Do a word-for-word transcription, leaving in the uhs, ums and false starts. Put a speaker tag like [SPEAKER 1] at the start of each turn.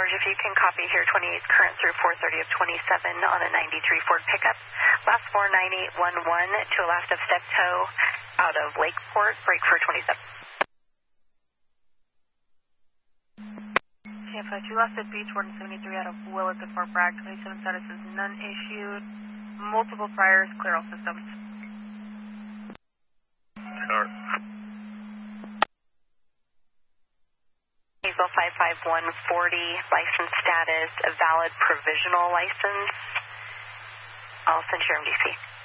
[SPEAKER 1] George, if you can copy here, twenty-eight current through four thirty of twenty-seven on a ninety-three Ford pickup. Last four nine eight one one to a left of step toe out of Lakeport, break for twenty-seven.
[SPEAKER 2] K F I two last at Beach, one seventy-three out of Willett at Fort Bragg, twenty-seven status is none issued. Multiple priors, clear all systems.
[SPEAKER 3] Start.
[SPEAKER 1] Diesel five five one forty, license status, a valid provisional license. I'll send you your M D C.